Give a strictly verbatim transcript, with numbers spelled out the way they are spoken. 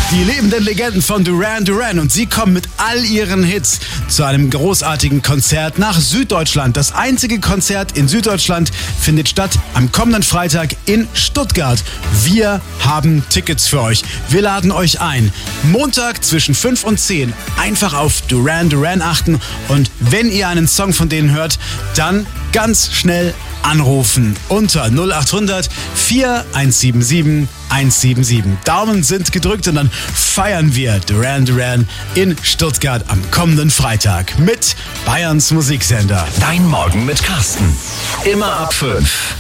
Die lebenden Legenden von Duran Duran und sie kommen mit all ihren Hits zu einem großartigen Konzert nach Süddeutschland. Das einzige Konzert in Süddeutschland findet statt am kommenden Freitag in Stuttgart. Wir haben Tickets für euch. Wir laden euch ein. Montag zwischen fünf und zehn einfach auf Duran Duran achten und wenn ihr einen Song von denen hört, dann ganz schnell anrufen unter null acht hundert vier eins sieben sieben eins sieben sieben. Daumen sind gedrückt und dann feiern wir Duran Duran in Stuttgart am kommenden Freitag mit Bayerns Musiksender. Dein Morgen mit Carsten. Immer ab fünf.